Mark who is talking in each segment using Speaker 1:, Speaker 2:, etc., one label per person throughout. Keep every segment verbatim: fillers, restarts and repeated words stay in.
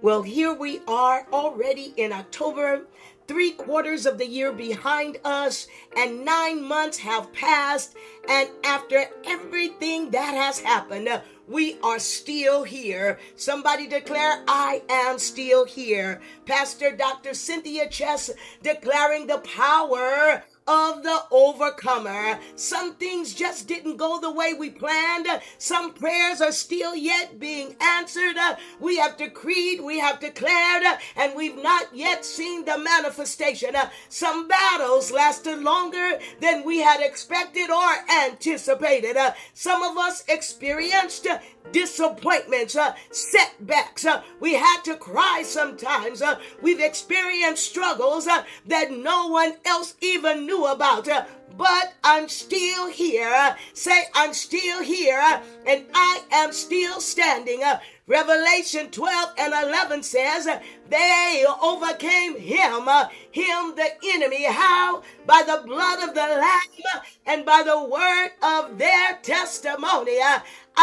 Speaker 1: Well, here we are already in October, three quarters of the year behind us, and nine months have passed. And after everything that has happened, we are still here. Somebody declare, I am still here. Pastor Doctor Cynthia Chess declaring the power of the overcomer. Some things just didn't go the way we planned. Some prayers are still yet being answered. We have decreed, we have declared, and we've not yet seen the manifestation. Some battles lasted longer than we had expected or anticipated. Some of us experienced disappointments, uh, setbacks. Uh, we had to cry sometimes. Uh, we've experienced struggles uh, that no one else even knew about. Uh, but I'm still here. Uh, say, I'm still here, uh, and I am still standing. Uh, Revelation twelve and eleven says uh, they overcame him, uh, him the enemy. How? By the blood of the Lamb and by the word of their testimony. Uh,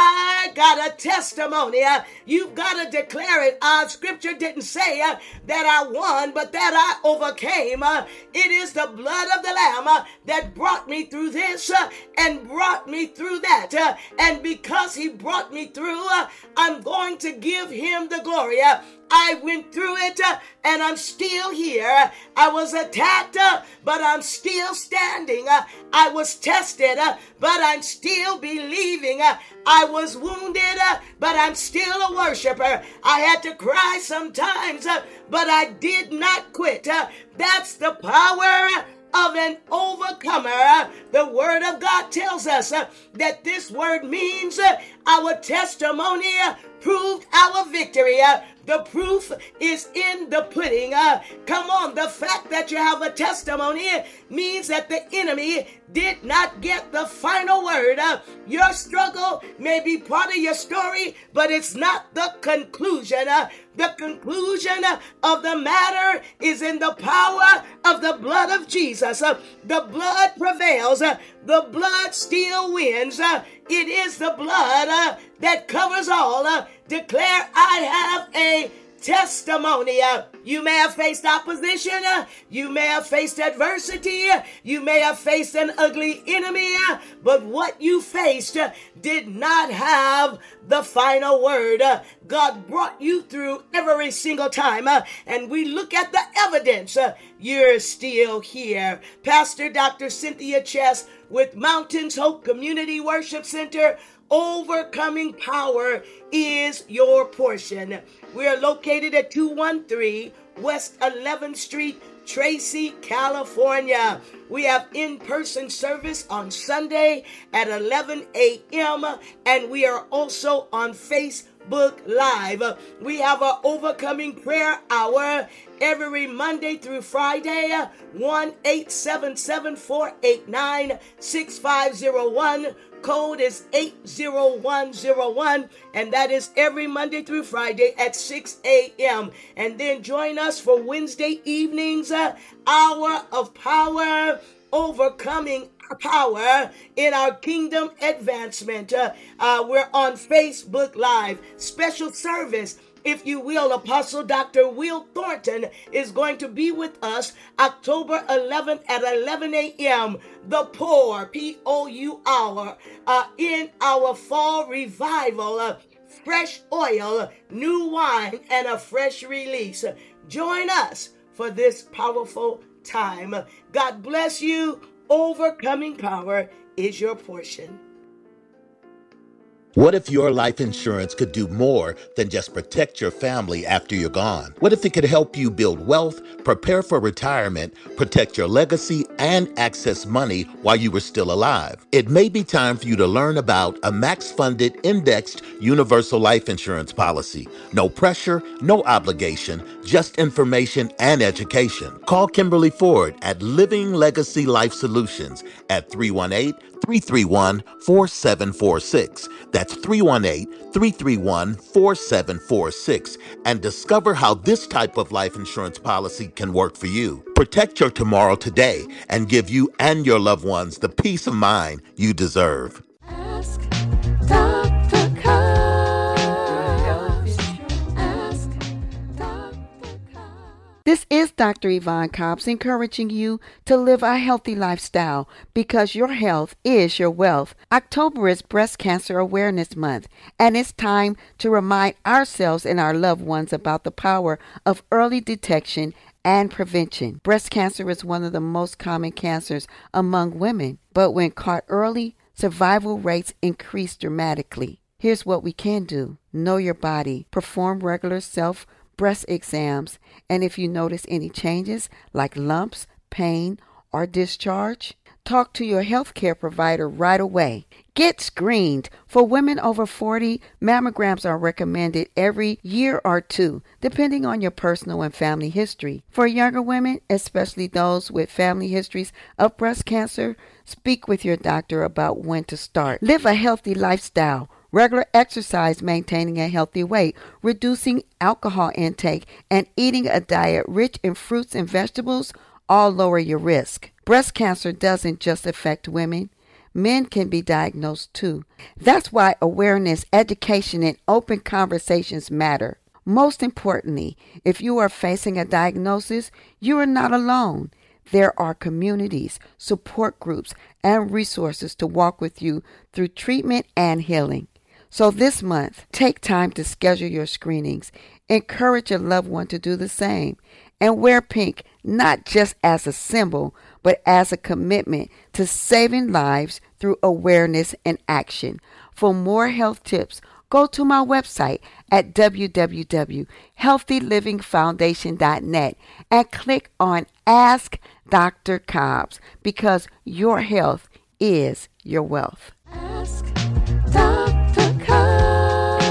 Speaker 1: I got a testimony. Uh, you've got to declare it. Uh, scripture didn't say uh, that I won, but that I overcame. Uh, it is the blood of the Lamb uh, that brought me through this uh, and brought me through that. Uh, and because he brought me through, uh, I'm going to give him the glory. Uh, I went through it uh, and I'm still here. I was attacked, uh, but I'm still standing. Uh, I was tested, uh, but I'm still believing. Uh, I was wounded, uh, but I'm still a worshiper. I had to cry sometimes, uh, but I did not quit. Uh, that's the power of an overcomer. The word of God tells us uh, that this word means uh, our testimony uh, proved our victory. Uh, the proof is in the pudding. Uh, come on, the fact that you have a testimony means that the enemy did not get the final word. Uh, your struggle may be part of your story, but it's not the conclusion. Uh, the conclusion of the matter is in the power of the blood of Jesus. Uh, the blood prevails. Uh, the blood still wins. Uh, it is the blood uh, that covers all. Uh, declare, I have a testimony. Uh, you may have faced opposition. Uh, you may have faced adversity. Uh, you may have faced an ugly enemy. Uh, but what you faced uh, did not have the final word. Uh, God brought you through every single time. Uh, and we look at the evidence. Uh, you're still here. Pastor Doctor Cynthia Chess with Mountains Hope Community Worship Center. Overcoming power is your portion. We are located at two one three West eleventh Street, Tracy, California. We have in-person service on Sunday at eleven a.m. and we are also on Facebook Live. We have our Overcoming Prayer Hour every Monday through Friday, one eight seven seven, four eight nine, six five zero one. Code is eight zero one zero one, and that is every Monday through Friday at six a.m. And then join us for Wednesday evenings, uh, Hour of Power, Overcoming Power in our Kingdom Advancement. Uh, uh, we're on Facebook Live. Special service, if you will, Apostle Doctor Will Thornton is going to be with us October eleventh at eleven a.m. The Pour, P O U R, uh, in our fall revival. Uh, fresh oil, new wine, and a fresh release. Join us for this powerful time. God bless you. Overcoming power is your portion.
Speaker 2: What if your life insurance could do more than just protect your family after you're gone? What if it could help you build wealth, prepare for retirement, protect your legacy, and access money while you were still alive? It may be time for you to learn about a max-funded, indexed, universal life insurance policy. No pressure, no obligation, just information and education. Call Kimberly Ford at Living Legacy Life Solutions at three one eight, three three one, four seven four six. That's three one eight, three three one, four seven four six. And discover how this type of life insurance policy can work for you. Protect your tomorrow today and give you and your loved ones the peace of mind you deserve.
Speaker 3: Ask Doctor Coach. Ask Doctor Yvonne Cobbs encouraging you to live a healthy lifestyle because your health is your wealth. October is Breast Cancer Awareness Month, and it's time to remind ourselves and our loved ones about the power of early detection and prevention. Breast cancer is one of the most common cancers among women, but when caught early, survival rates increase dramatically. Here's what we can do. Know your body. Perform regular self breast exams, and if you notice any changes like lumps, pain, or discharge, talk to your healthcare provider right away. Get screened. For women over forty, mammograms are recommended every year or two, depending on your personal and family history. For younger women, especially those with family histories of breast cancer, speak with your doctor about when to start. Live a healthy lifestyle. Regular exercise, maintaining a healthy weight, reducing alcohol intake, and eating a diet rich in fruits and vegetables all lower your risk. Breast cancer doesn't just affect women. Men can be diagnosed too. That's why awareness, education, and open conversations matter. Most importantly, if you are facing a diagnosis, you are not alone. There are communities, support groups, and resources to walk with you through treatment and healing. So this month, take time to schedule your screenings. Encourage a loved one to do the same. And wear pink, not just as a symbol, but as a commitment to saving lives through awareness and action. For more health tips, go to my website at w w w dot healthy living foundation dot net and click on Ask Doctor Cobbs, because your health is your wealth.
Speaker 4: Ask Doctor Cobbs.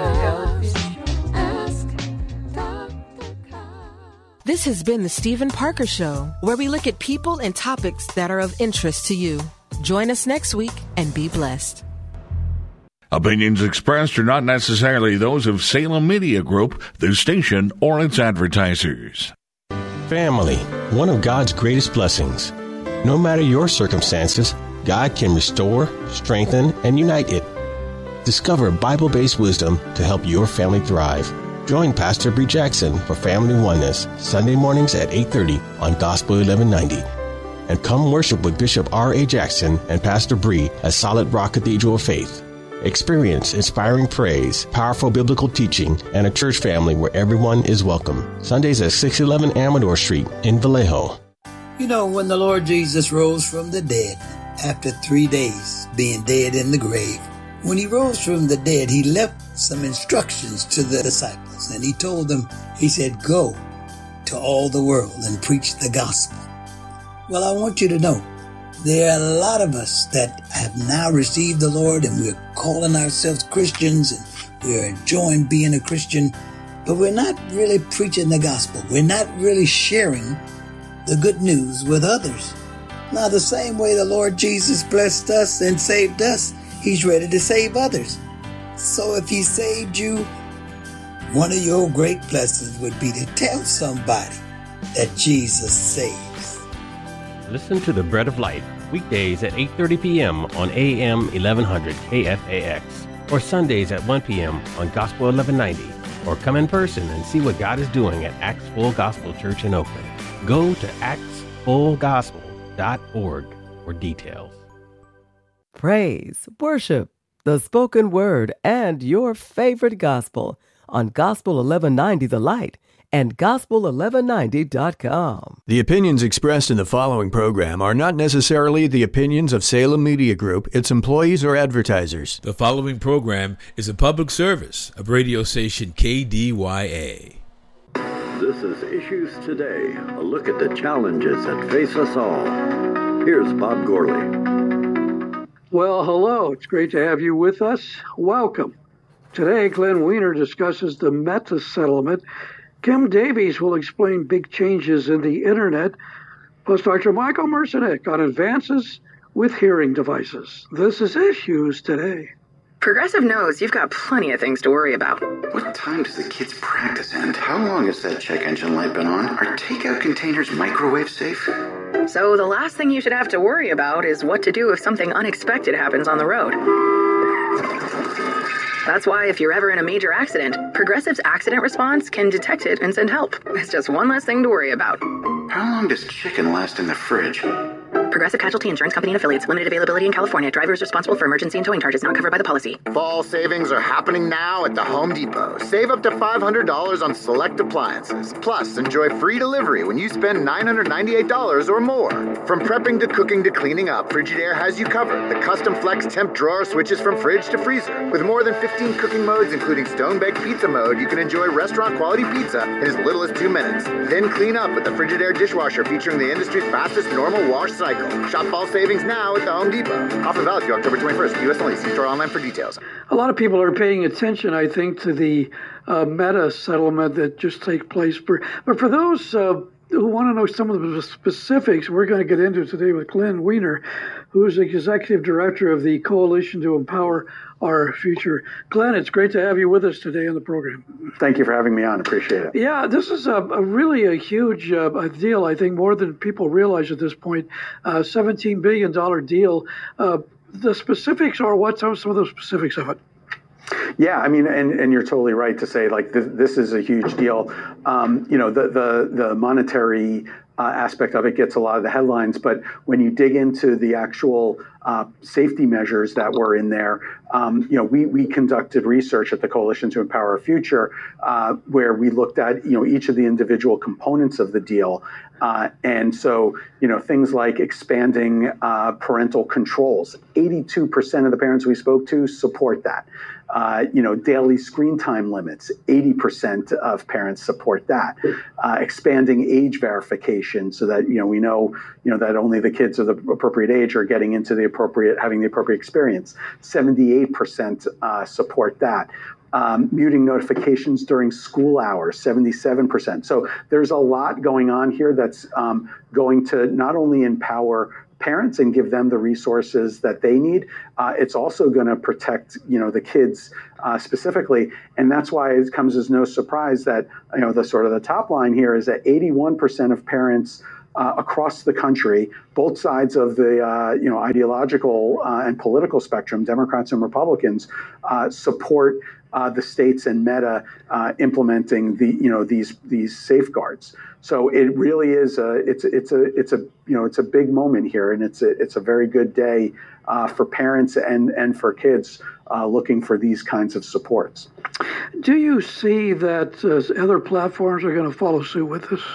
Speaker 4: Ask Doctor Cobbs.
Speaker 5: This has been the Stephen Parker Show, where we look at people and topics that are of interest to you. Join us next week and be blessed.
Speaker 6: Opinions expressed are not necessarily those of Salem Media Group, the station, or its advertisers.
Speaker 7: Family, one of God's greatest blessings. No matter your circumstances, God can restore, strengthen, and unite it. Discover Bible-based wisdom to help your family thrive. Join Pastor Bree Jackson for Family Oneness, Sunday mornings at eight thirty on Gospel eleven ninety. And come worship with Bishop R A. Jackson and Pastor Bree at Solid Rock Cathedral of Faith. Experience inspiring praise, powerful biblical teaching, and a church family where everyone is welcome. Sundays at six eleven Amador Street in Vallejo.
Speaker 8: You know, when the Lord Jesus rose from the dead, after three days being dead in the grave, when he rose from the dead, he left some instructions to the disciples, and he told them, he said, go to all the world and preach the gospel. Well, I want you to know, there are a lot of us that have now received the Lord, and we're calling ourselves Christians, and we're enjoying being a Christian, but we're not really preaching the gospel. We're not really sharing the good news with others. Now, the same way the Lord Jesus blessed us and saved us, he's ready to save others. So if he saved you, one of your great blessings would be to tell somebody that Jesus saves.
Speaker 7: Listen to The Bread of Life, weekdays at eight thirty p.m. on A M eleven hundred K F A X, or Sundays at one p.m. on Gospel eleven ninety, or come in person and see what God is doing at Acts Full Gospel Church in Oakland. Go to acts full gospel dot org for details.
Speaker 9: Praise, worship, the spoken word, and your favorite gospel on Gospel eleven ninety The Light and gospel eleven ninety dot com.
Speaker 10: The opinions expressed in the following program are not necessarily the opinions of Salem Media Group, its employees, or advertisers.
Speaker 11: The following program is a public service of radio station K D Y A.
Speaker 12: This is Issues Today, a look at the challenges that face us all. Here's Bob Gorley.
Speaker 13: Well, hello. It's great to have you with us. Welcome. Today, Glenn Weiner discusses the Meta settlement. Kim Davies will explain big changes in the Internet, plus Doctor Michael Mercenich on advances with hearing devices. This is Issues Today.
Speaker 14: Progressive knows you've got plenty of things to worry about.
Speaker 15: What time does the kids' practice end? How long has that check engine light been on? Are takeout containers microwave safe?
Speaker 14: So the last thing you should have to worry about is what to do if something unexpected happens on the road. That's why if you're ever in a major accident, Progressive's accident response can detect it and send help. It's just one less thing to worry about.
Speaker 15: How long does chicken last in the fridge?
Speaker 14: Progressive Casualty Insurance Company and Affiliates. Limited availability in California. Drivers responsible for emergency and towing charges not covered by the policy.
Speaker 16: Fall savings are happening now at the Home Depot. Save up to five hundred dollars on select appliances. Plus, enjoy free delivery when you spend nine hundred ninety-eight dollars or more. From prepping to cooking to cleaning up, Frigidaire has you covered. The custom flex temp drawer switches from fridge to freezer. With more than fifteen cooking modes, including stone-baked pizza mode, you can enjoy restaurant-quality pizza in as little as two minutes. Then clean up with the Frigidaire dishwasher featuring the industry's fastest normal wash cycle. Shop fall savings now at the Home Depot. Offer valid through October twenty-first. U S only. See store online for details.
Speaker 13: A lot of people are paying attention, I think, to the uh, Meta settlement that just takes place. For, but for those uh, who want to know some of the specifics, we're going to get into today with Glenn Weiner, who is the executive director of the Coalition to Empower Our Future. Glenn, it's great to have you with us today on the program.
Speaker 17: Thank you for having me on. Appreciate it.
Speaker 13: Yeah, this is a, a really a huge uh, a deal, I think, more than people realize at this point. Uh, seventeen billion dollars deal. Uh, the specifics are what? Some of the specifics of it.
Speaker 17: Yeah, I mean, and, and you're totally right to say, like, this, this is a huge deal. Um, you know, the the, the monetary uh, aspect of it gets a lot of the headlines, but when you dig into the actual uh, safety measures that were in there, um, you know, we, we conducted research at the Coalition to Empower Our Future, uh, where we looked at, you know, each of the individual components of the deal. Uh, and so, you know, things like expanding uh, parental controls. eighty-two percent of the parents we spoke to support that. Uh, you know, daily screen time limits, eighty percent of parents support that. Uh, expanding age verification so that, you know, we know, you know, that only the kids of the appropriate age are getting into the appropriate, having the appropriate experience. seventy-eight percent uh, support that. Um, muting notifications during school hours, seventy-seven percent. So there's a lot going on here that's um, going to not only empower parents and give them the resources that they need, uh, it's also going to protect, you know, the kids uh, specifically. And that's why it comes as no surprise that, you know, the sort of the top line here is that eighty-one percent of parents Uh, across the country, both sides of the uh, you know ideological uh, and political spectrum, Democrats and Republicans, uh, support uh, the states and Meta uh, implementing the you know these these safeguards. So it really is a it's it's a it's a you know it's a big moment here, and it's a it's a very good day uh, for parents and and for kids uh, looking for these kinds of supports.
Speaker 13: Do you see that uh, other platforms are going to follow suit with this?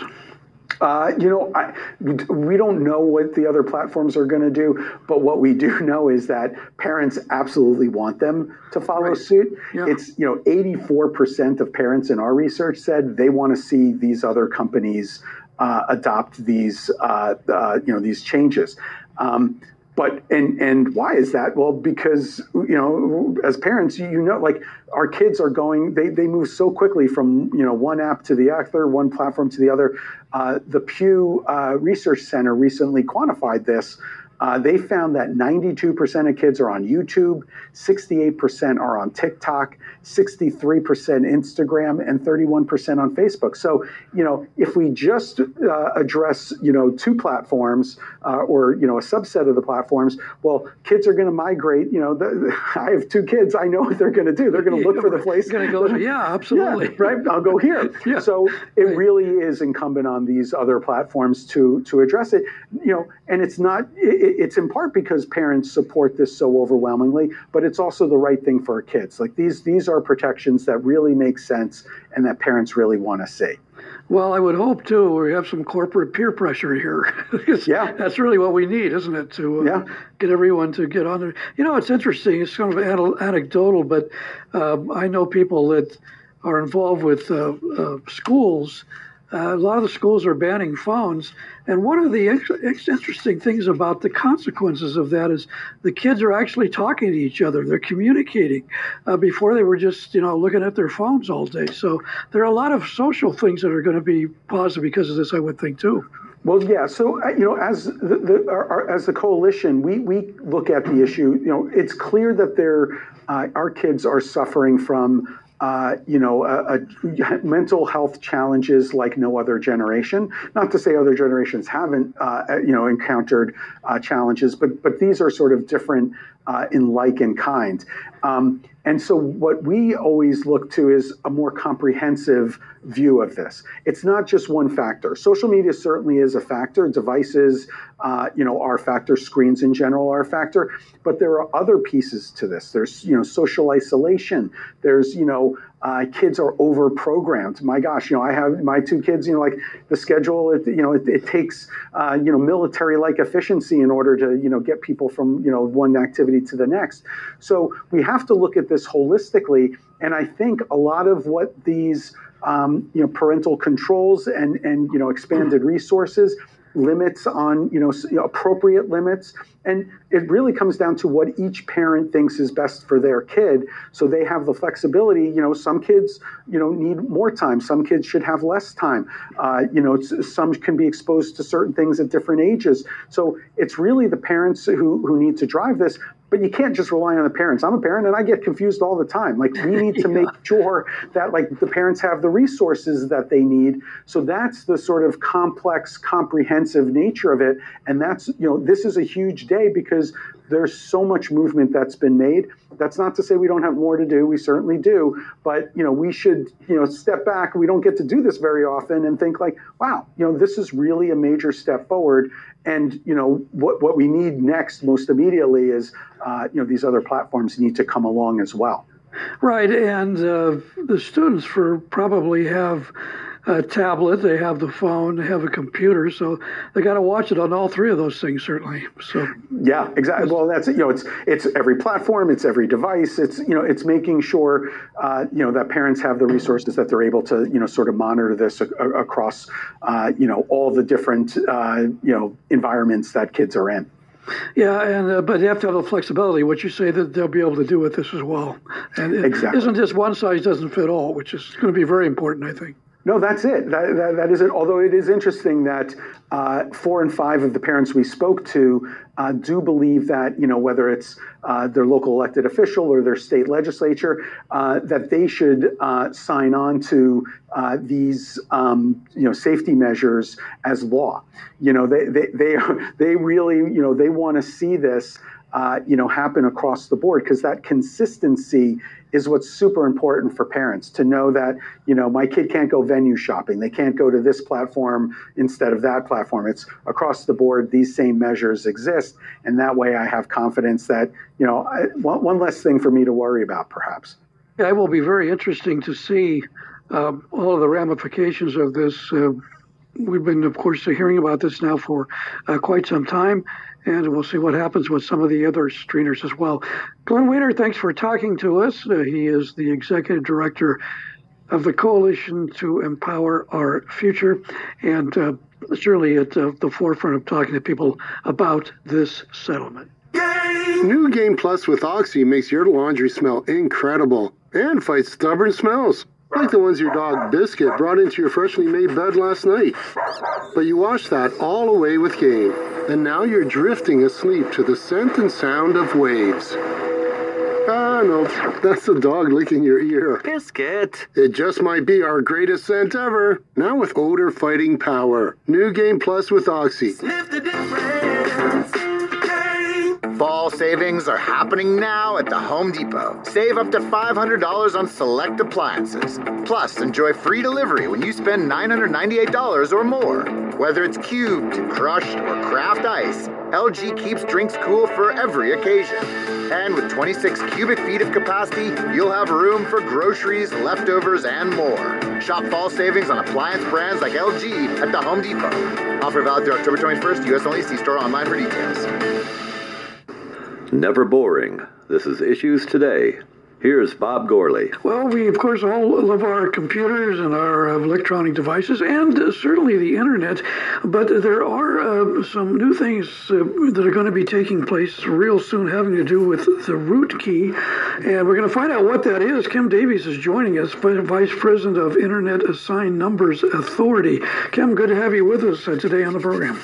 Speaker 17: Uh, you know, I, we don't know what the other platforms are going to do, but what we do know is that parents absolutely want them to follow right. suit. Yeah. It's, you know, eighty-four percent of parents in our research said they want to see these other companies uh, adopt these, uh, uh, you know, these changes. Um, But and and why is that? Well, because, you know, as parents, you know, like our kids are going, they, they move so quickly from, you know, one app to the other, one platform to the other. Uh, the Pew uh, Research Center recently quantified this. Uh, they found that ninety-two percent of kids are on YouTube, sixty-eight percent are on TikTok, sixty-three percent Instagram, and thirty-one percent on Facebook. So, you know, if we just uh, address, you know, two platforms uh, or, you know, a subset of the platforms, well, kids are going to migrate. You know, the, I have two kids. I know what they're going to do. They're going to look for the place.
Speaker 13: Going to go, yeah, absolutely.
Speaker 17: Yeah, right. I'll go here. Yeah. So it right. really is incumbent on these other platforms to to address it. You know, and it's not. It, It's in part because parents support this so overwhelmingly, but it's also the right thing for our kids. Like these, these are protections that really make sense and that parents really want to see.
Speaker 13: Well, I would hope too we have some corporate peer pressure here. Yeah, that's really what we need, isn't it? To uh, yeah. get everyone to get on there. You know, it's interesting. It's kind of anecdotal, but uh, I know people that are involved with uh, uh, schools. Uh, a lot of the schools are banning phones. And one of the ex- ex- interesting things about the consequences of that is the kids are actually talking to each other. They're communicating. Uh, before they were just, you know, looking at their phones all day. So there are a lot of social things that are going to be positive because of this, I would think, too.
Speaker 17: Well, yeah. So, you know, as the, the our, our, as the coalition, we, we look at the issue. You know, it's clear that they're, uh, our kids are suffering from Uh, you know, uh, uh, mental health challenges like no other generation. Not to say other generations haven't, uh, you know, encountered uh, challenges, but but these are sort of different uh, in like and kind. Um, And so what we always look to is a more comprehensive view of this. It's not just one factor. Social media certainly is a factor. Devices, uh, you know, are a factor. Screens in general are a factor. But there are other pieces to this. There's, you know, social isolation. There's, you know, uh, kids are over-programmed. My gosh, you know, I have my two kids, you know, like the schedule, it, you know, it, it takes, uh, you know, military-like efficiency in order to, you know, get people from, you know, one activity to the next. So we have to look at this holistically. And I think a lot of what these, um, you know, parental controls and, and, you know, expanded resources, limits on, you know, appropriate limits. And it really comes down to what each parent thinks is best for their kid. So they have the flexibility. You know, some kids, you know, need more time. Some kids should have less time. Uh, you know, some can be exposed to certain things at different ages. So it's really the parents who, who need to drive this. But you can't just rely on the parents. I'm a parent and I get confused all the time. Like, we need to yeah. make sure that, like, the parents have the resources that they need. So that's the sort of complex, comprehensive nature of it. And that's, you know, this is a huge day because there's so much movement that's been made. That's not to say we don't have more to do. We certainly do. But, you know, we should, you know, step back. We don't get to do this very often and think like, wow, you know, this is really a major step forward. And, you know, what, what we need next most immediately is, uh, you know, these other platforms need to come along as well.
Speaker 13: Right. And uh, the students for probably have a tablet, they have the phone, they have a computer, so they got to watch it on all three of those things, certainly. So
Speaker 17: yeah, exactly. Well, that's it. You know, it's it's every platform, it's every device. It's, you know, it's making sure uh, you know, that parents have the resources that they're able to, you know, sort of monitor this a- a- across uh, you know, all the different uh, you know, environments that kids are in.
Speaker 13: Yeah, and uh, but you have to have the flexibility, what you say that they'll be able to do with this as well. And it
Speaker 17: exactly.
Speaker 13: isn't just one size doesn't fit all, which is going to be very important, I think.
Speaker 17: No, that's it. That, that, that is it. Although it is interesting that uh, four and five of the parents we spoke to uh, do believe that, you know, whether it's uh, their local elected official or their state legislature, uh, that they should uh, sign on to uh, these, um, you know, safety measures as law. You know, they they they, they really, you know, they want to see this, uh, you know, happen across the board, because that consistency is what's super important for parents to know that, you know, my kid can't go venue shopping. They can't go to this platform instead of that platform. It's across the board. These same measures exist. And that way I have confidence that, you know, I, one, one less thing for me to worry about, perhaps.
Speaker 13: Yeah, it will be very interesting to see uh, all of the ramifications of this. Uh, we've been, of course, hearing about this now for uh, quite some time. And we'll see what happens with some of the other streamers as well. Glenn Wiener, thanks for talking to us. Uh, he is the executive director of the Coalition to Empower Our Future, and uh, surely at uh, the forefront of talking to people about this settlement.
Speaker 18: New Game Plus with Oxy makes your laundry smell incredible and fights stubborn smells, like the ones your dog Biscuit brought into your freshly made bed last night. But you washed that all away with Game, and now you're drifting asleep to the scent and sound of waves. Ah, no, that's the dog licking your ear.
Speaker 19: Biscuit.
Speaker 18: It just might be our greatest scent ever, now with odor-fighting power. New Game Plus with Oxy.
Speaker 19: Sniff the difference.
Speaker 16: Fall savings are happening now at the Home Depot. Save up to five hundred dollars on select appliances. Plus, enjoy free delivery when you spend nine hundred ninety-eight dollars or more. Whether it's cubed, crushed, or craft ice, L G keeps drinks cool for every occasion. And with twenty-six cubic feet of capacity, you'll have room for groceries, leftovers, and more. Shop fall savings on appliance brands like L G at the Home Depot. Offer valid through October twenty-first, U S only. See store online for details.
Speaker 12: Never boring. This is Issues Today. Here's Bob Gorley.
Speaker 13: Well, we, of course, all love our computers and our uh, electronic devices, and uh, certainly the internet. But there are uh, some new things uh, that are going to be taking place real soon, having to do with the root key. And we're going to find out what that is. Kim Davies is joining us, Vice President of Internet Assigned Numbers Authority. Kim, good to have you with us uh, today on the program.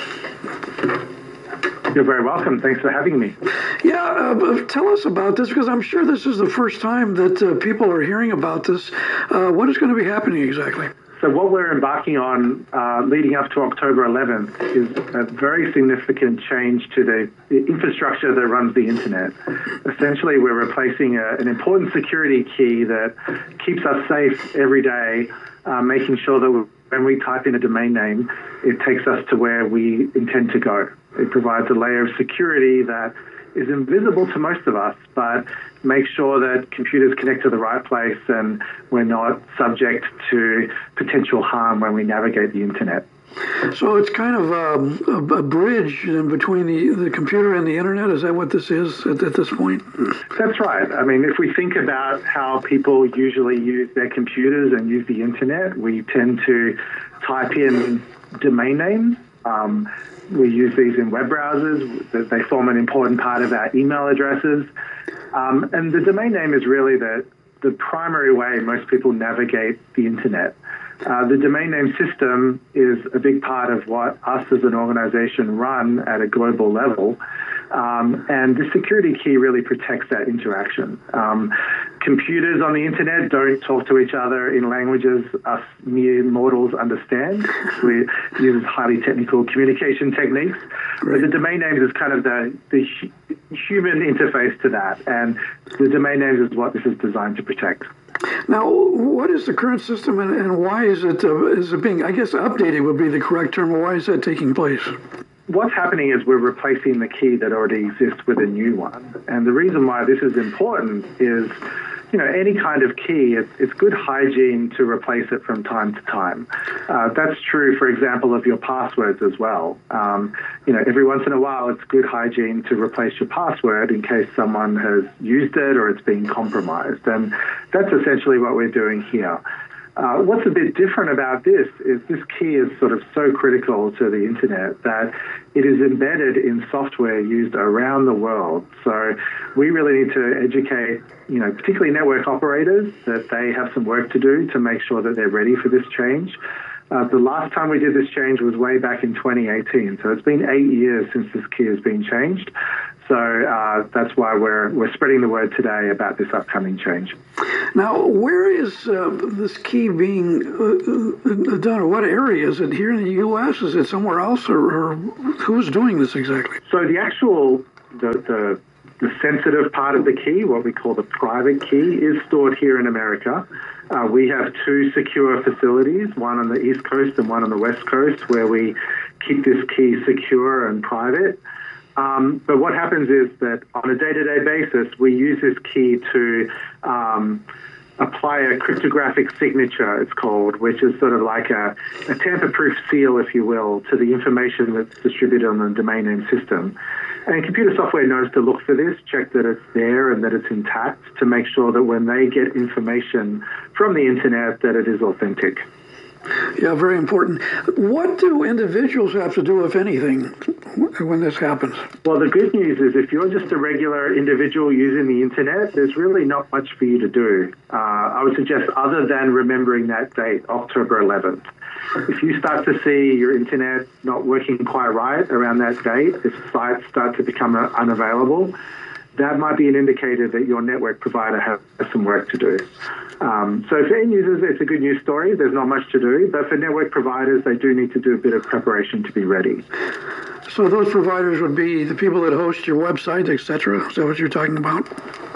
Speaker 20: You're very welcome. Thanks for having me.
Speaker 13: Yeah, uh, tell us about this, because I'm sure this is the first time that uh, people are hearing about this. Uh, what is going to be happening exactly?
Speaker 20: So what we're embarking on uh, leading up to October eleventh is a very significant change to the, the infrastructure that runs the internet. Essentially, we're replacing a, an important security key that keeps us safe every day, uh, making sure that when we type in a domain name, it takes us to where we intend to go. It provides a layer of security that is invisible to most of us, but make sure that computers connect to the right place and we're not subject to potential harm when we navigate the internet.
Speaker 13: So it's kind of a, a, a bridge in between the, the computer and the internet. Is that what this is at, at this point?
Speaker 20: That's right. I mean, if we think about how people usually use their computers and use the internet, we tend to type in domain names. Um, we use these in web browsers. They form an important part of our email addresses. Um, and the domain name is really the, the primary way most people navigate the internet. Uh, the domain name system is a big part of what us as an organization run at a global level. Um, and the security key really protects that interaction. Um, computers on the internet don't talk to each other in languages us mere mortals understand. We use highly technical communication techniques. But the domain names is kind of the, the human interface to that. And the domain names is what this is designed to protect.
Speaker 13: Now, what is the current system, and, and why is it uh, is it being, I guess, updated would be the correct term. Why is that taking place?
Speaker 20: What's happening is we're replacing the key that already exists with a new one. And the reason why this is important is, you know, any kind of key, it's, it's good hygiene to replace it from time to time. Uh, that's true, for example, of your passwords as well. Um, you know, every once in a while, it's good hygiene to replace your password in case someone has used it or it's been compromised. And that's essentially what we're doing here. Uh, what's a bit different about this is this key is sort of so critical to the internet that it is embedded in software used around the world. So we really need to educate, you know, particularly network operators, that they have some work to do to make sure that they're ready for this change. Uh, the last time we did this change was way back in twenty eighteen. So it's been eight years since this key has been changed. So uh, that's why we're we're spreading the word today about this upcoming change.
Speaker 13: Now, where is uh, this key being uh, done, or what area? Is it here in the U S? Is it somewhere else, or, or who's doing this exactly?
Speaker 20: So the actual, the, the, the sensitive part of the key, what we call the private key, is stored here in America. Uh, we have two secure facilities, one on the East Coast and one on the West Coast, where we keep this key secure and private. Um, but what happens is that on a day-to-day basis, we use this key to um, apply a cryptographic signature, it's called, which is sort of like a, a tamper-proof seal, if you will, to the information that's distributed on the domain name system. And computer software knows to look for this, check that it's there and that it's intact, to make sure that when they get information from the internet, that it is authentic.
Speaker 13: Yeah, very important. What do individuals have to do, if anything, when this happens?
Speaker 20: Well, the good news is if you're just a regular individual using the internet, there's really not much for you to do. Uh, I would suggest other than remembering that date, October eleventh. If you start to see your internet not working quite right around that date, if sites start to become unavailable, that might be an indicator that your network provider has some work to do. Um, so for end users, it's a good news story. There's not much to do. But for network providers, they do need to do a bit of preparation to be ready.
Speaker 13: So those providers would be the people that host your website, et cetera? Is that what you're talking about?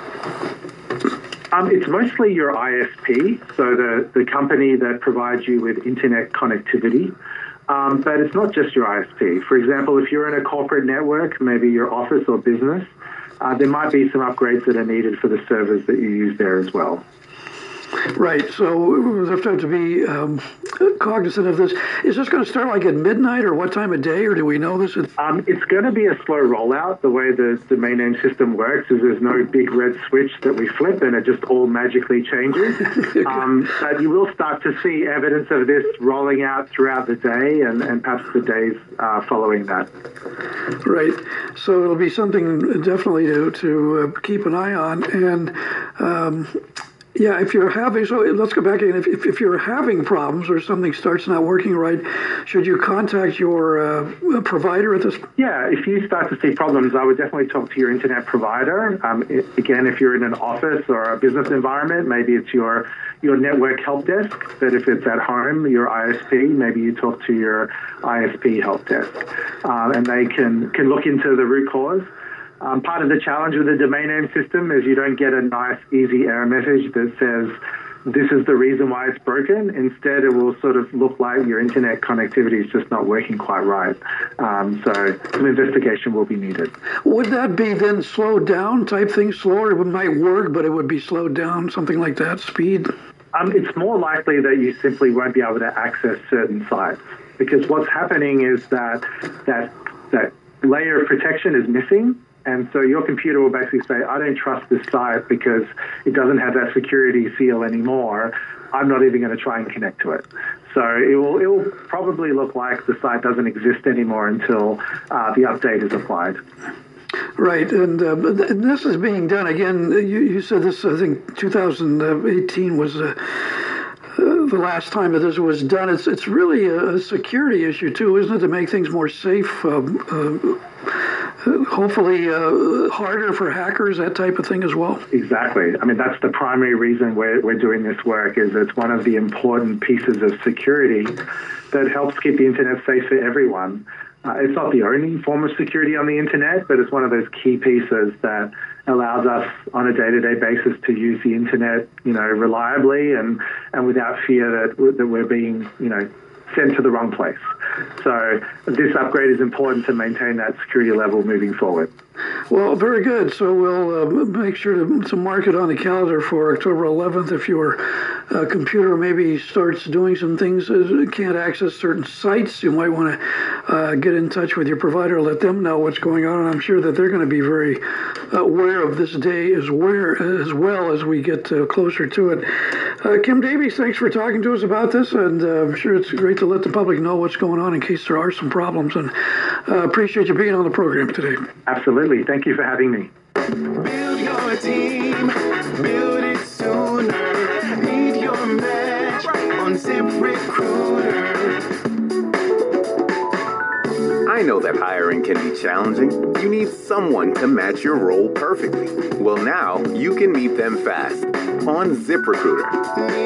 Speaker 20: Um, it's mostly your I S P, so the, the company that provides you with internet connectivity. Um, but it's not just your I S P. For example, if you're in a corporate network, maybe your office or business, Uh, there might be some upgrades that are needed for the servers that you use there as well.
Speaker 13: Right, so we have to, have to be um, cognizant of this. Is this going to start like at midnight, or what time of day, or do we know this?
Speaker 20: Um, it's going to be a slow rollout. The way the domain name system works is there's no big red switch that we flip and it just all magically changes. um, but you will start to see evidence of this rolling out throughout the day and, and perhaps the days uh, following that.
Speaker 13: Right, so it'll be something definitely to, to uh, keep an eye on. And um, Yeah, if you're having, so let's go back again. If, if, if you're having problems or something starts not working right, should you contact your uh, provider at this?
Speaker 20: Yeah, if you start to see problems, I would definitely talk to your internet provider. Um, it, again, if you're in an office or a business environment, maybe it's your your network help desk. But if it's at home, your I S P, maybe you talk to your I S P help desk, um, and they can, can look into the root cause. Um, part of the challenge with the domain name system is you don't get a nice, easy error message that says, this is the reason why it's broken. Instead, it will sort of look like your internet connectivity is just not working quite right. Um, so some investigation will be needed.
Speaker 13: Would that be then slowed down type thing, slower? It might work, but it would be slowed down, something like that, speed?
Speaker 20: Um, it's more likely that you simply won't be able to access certain sites, because what's happening is that that that layer of protection is missing. And so your computer will basically say, I don't trust this site because it doesn't have that security seal anymore. I'm not even going to try and connect to it. So it will, it will probably look like the site doesn't exist anymore until uh, the update is applied.
Speaker 13: Right, and, uh, and this is being done, again, you, you said this, I think, two thousand eighteen was uh, uh, the last time that this was done. It's it's really a, a security issue, too, isn't it, to make things more safe, um, uh, hopefully uh, harder for hackers, that type of thing as well?
Speaker 20: Exactly. I mean, that's the primary reason we're, we're doing this work, is it's one of the important pieces of security that helps keep the internet safe for everyone. Uh, it's not the only form of security on the internet, but it's one of those key pieces that allows us on a day-to-day basis to use the internet, you know, reliably and, and without fear that, that we're being, you know, sent to the wrong place. So this upgrade is important to maintain that security level moving forward.
Speaker 13: Well, very good. So we'll uh, make sure to, to mark it on the calendar for October eleventh. If your uh, computer maybe starts doing some things, uh, can't access certain sites, you might want to uh, get in touch with your provider, let them know what's going on. And I'm sure that they're going to be very aware of this day as, where, as well as we get uh, closer to it. Uh, Kim Davies, thanks for talking to us about this. And uh, I'm sure it's great to let the public know what's going on in case there are some problems. And uh, appreciate you being on the program today.
Speaker 20: Absolutely. Thank you for having me.
Speaker 19: Build your team, build it sooner. Meet your match on ZipRecruiter.
Speaker 21: I know that hiring can be challenging. You need someone to match your role perfectly. Well, now you can meet them fast on ZipRecruiter.